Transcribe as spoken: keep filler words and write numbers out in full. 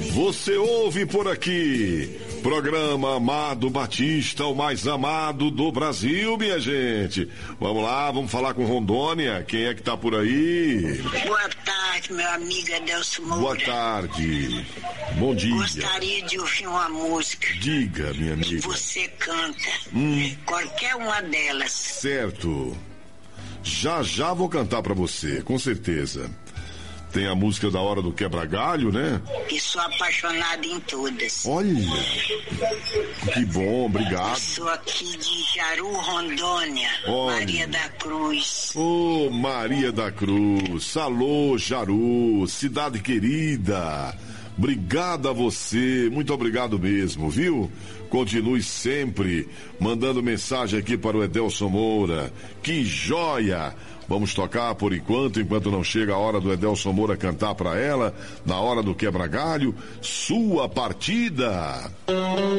Você ouve por aqui, programa Amado Batista, o mais amado do Brasil, minha gente. Vamos lá, vamos falar com Rondônia. Quem é que tá por aí? Boa tarde, meu amigo Adelson Moura. Boa tarde. Bom dia. Gostaria de ouvir uma música. Diga, minha amiga. Que você canta. Hum. Qualquer uma delas. Certo. Já já vou cantar pra você, com certeza. Tem a música da Hora do Quebra-Galho, né? E sou apaixonada em todas. Olha, que bom, obrigado. Eu sou aqui de Jaru, Rondônia. Olha. Maria da Cruz. Ô, oh, Maria da Cruz. Alô, Jaru, cidade querida. Obrigado a você, muito obrigado mesmo, viu? Continue sempre mandando mensagem aqui para o Edelson Moura. Que joia! Vamos tocar por enquanto, enquanto não chega a hora do Edelson Moura cantar para ela, na hora do quebra-galho, Sua Partida.